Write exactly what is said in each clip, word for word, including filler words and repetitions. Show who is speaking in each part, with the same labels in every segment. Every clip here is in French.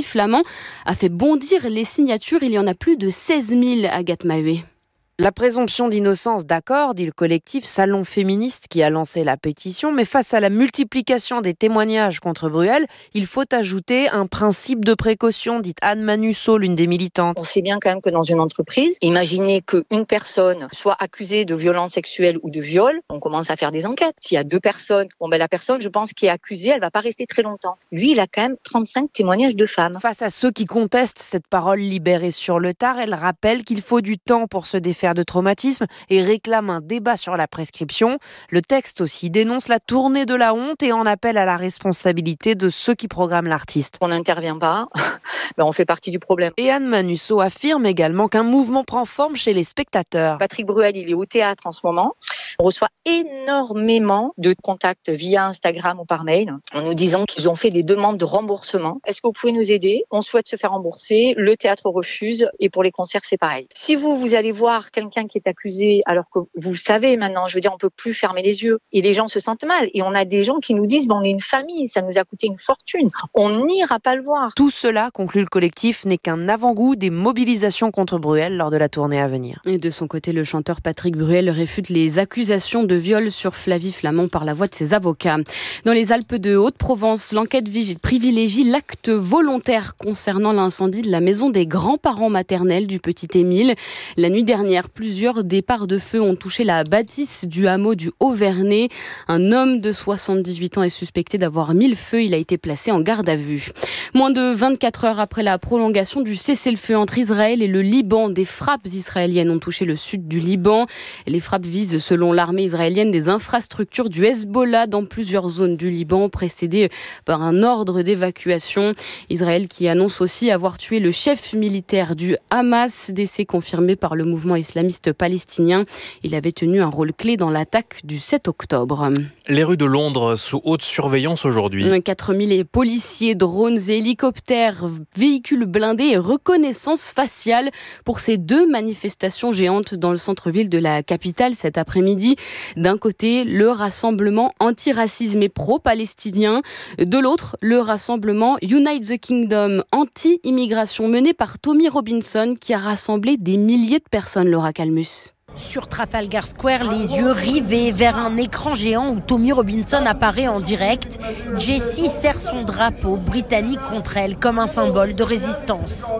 Speaker 1: Flamand a fait bondir les signatures. Il y en a plus de seize mille, Agathe Maheué.
Speaker 2: La présomption d'innocence, d'accord, dit le collectif Salon Féministe qui a lancé la pétition, mais face à la multiplication des témoignages contre Bruel, il faut ajouter un principe de précaution, dit Anne Manusseau, l'une des militantes.
Speaker 3: On sait bien quand même que dans une entreprise, imaginez qu'une personne soit accusée de violence sexuelle ou de viol, on commence à faire des enquêtes. S'il y a deux personnes, bon ben la personne, je pense, qui est accusée, elle va pas rester très longtemps. Lui, il a quand même trente-cinq témoignages de femmes.
Speaker 2: Face à ceux qui contestent cette parole libérée sur le tard, elle rappelle qu'il faut du temps pour se défaire de traumatisme et réclame un débat sur la prescription. Le texte aussi dénonce la tournée de la honte et en appelle à la responsabilité de ceux qui programment l'artiste.
Speaker 3: On n'intervient pas, ben on fait partie du problème.
Speaker 2: Et Anne Manusseau affirme également qu'un mouvement prend forme chez les spectateurs.
Speaker 3: Patrick Bruel, il est au théâtre en ce moment. On reçoit énormément de contacts via Instagram ou par mail en nous disant qu'ils ont fait des demandes de remboursement. Est-ce que vous pouvez nous aider ? On souhaite se faire rembourser. Le théâtre refuse et pour les concerts, c'est pareil. Si vous, vous allez voir quelqu'un qui est accusé, alors que vous le savez maintenant, je veux dire, on peut plus fermer les yeux et les gens se sentent mal. Et on a des gens qui nous disent, bon, on est une famille, ça nous a coûté une fortune. On n'ira pas le voir.
Speaker 2: Tout cela, conclut le collectif, n'est qu'un avant-goût des mobilisations contre Bruel lors de la tournée à venir.
Speaker 1: Et de son côté, le chanteur Patrick Bruel réfute les accusations de viol sur Flavie Flament par la voix de ses avocats. Dans les Alpes de Haute-Provence, l'enquête privilégie l'acte volontaire concernant l'incendie de la maison des grands-parents maternels du petit Émile. La nuit dernière, plusieurs départs de feu ont touché la bâtisse du hameau du Haut-Vernay. Un homme de soixante-dix-huit ans est suspecté d'avoir mis le feu. Il a été placé en garde à vue. Moins de vingt-quatre heures après la prolongation du cessez-le-feu entre Israël et le Liban, des frappes israéliennes ont touché le sud du Liban. Les frappes visent, selon l'armée israélienne, des infrastructures du Hezbollah dans plusieurs zones du Liban, précédées par un ordre d'évacuation. Israël qui annonce aussi avoir tué le chef militaire du Hamas, décès confirmé par le mouvement islamiste palestinien. Il avait tenu un rôle clé dans l'attaque du sept octobre.
Speaker 4: Les rues de Londres sous haute surveillance aujourd'hui.
Speaker 1: quatre mille policiers, drones et hélicoptères, véhicules blindés et reconnaissance faciale pour ces deux manifestations géantes dans le centre-ville de la capitale cet après-midi. D'un côté, le rassemblement anti-racisme et pro-palestinien. De l'autre, le rassemblement Unite the Kingdom anti-immigration mené par Tommy Robinson qui a rassemblé des milliers de personnes, Laura Calmus.
Speaker 5: Sur Trafalgar Square, les yeux rivés vers un écran géant où Tommy Robinson apparaît en direct. Jessie serre son drapeau britannique contre elle comme un symbole de résistance.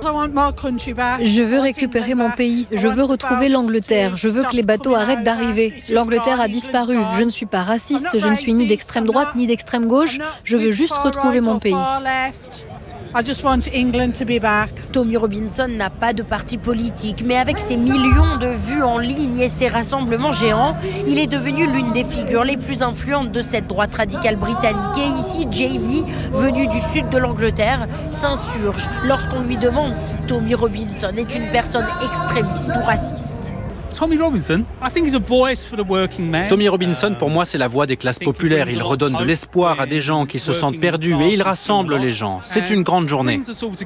Speaker 6: Je veux récupérer mon pays, je veux retrouver l'Angleterre, je veux que les bateaux arrêtent d'arriver. L'Angleterre a disparu, je ne suis pas raciste, je ne suis ni d'extrême droite ni d'extrême gauche, je veux juste retrouver mon pays.
Speaker 5: I just want England to be back. Tommy Robinson n'a pas de parti politique, mais avec ses millions de vues en ligne et ses rassemblements géants, il est devenu l'une des figures les plus influentes de cette droite radicale britannique. Et ici, Jamie, venu du sud de l'Angleterre, s'insurge lorsqu'on lui demande si Tommy Robinson est une personne extrémiste ou raciste.
Speaker 7: Tommy Robinson, I think he's a voice for the working man.
Speaker 8: Tommy Robinson, pour moi, c'est la voix des classes populaires. Il redonne de l'espoir à des gens qui se sentent perdus et il rassemble les gens. C'est une grande journée.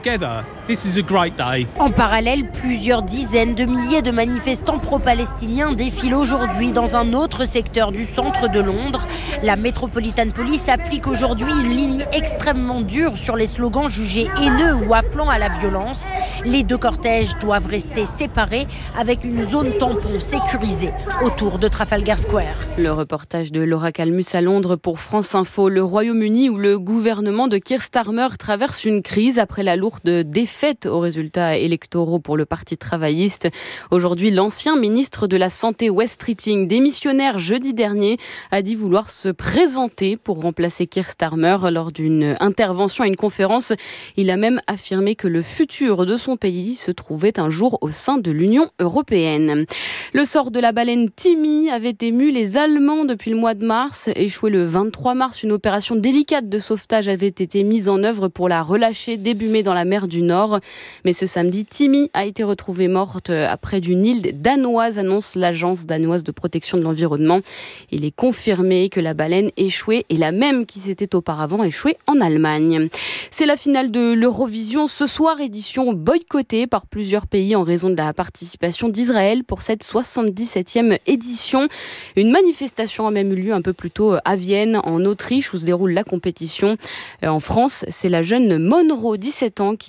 Speaker 5: En parallèle, plusieurs dizaines de milliers de manifestants pro-palestiniens défilent aujourd'hui dans un autre secteur du centre de Londres. La Metropolitan Police applique aujourd'hui une ligne extrêmement dure sur les slogans jugés haineux ou appelant à la violence. Les deux cortèges doivent rester séparés avec une zone tampon sécurisée autour de Trafalgar Square.
Speaker 1: Le reportage de Laura Calmus à Londres pour France Info. Le Royaume-Uni où le gouvernement de Keir Starmer traverse une crise après la lourde défaite aux résultats électoraux pour le Parti travailliste. Aujourd'hui, l'ancien ministre de la Santé Wes Streeting, démissionnaire jeudi dernier, a dit vouloir se présenter pour remplacer Keir Starmer lors d'une intervention à une conférence. Il a même affirmé que le futur de son pays se trouvait un jour au sein de l'Union européenne. Le sort de la baleine Timmy avait ému les Allemands depuis le mois de mars. Échouée le vingt-trois mars, une opération délicate de sauvetage avait été mise en œuvre pour la relâcher début mai dans la mer du Nord. Mais ce samedi, Timmy a été retrouvée morte près d'une île danoise, annonce l'agence danoise de protection de l'environnement. Il est confirmé que la baleine échouée est la même qui s'était auparavant échouée en Allemagne. C'est la finale de l'Eurovision ce soir, édition boycottée par plusieurs pays en raison de la participation d'Israël pour cette soixante-dix-septième édition. Une manifestation a même eu lieu un peu plus tôt à Vienne, en Autriche, où se déroule la compétition. En France, c'est la jeune Monroe, dix-sept ans, qui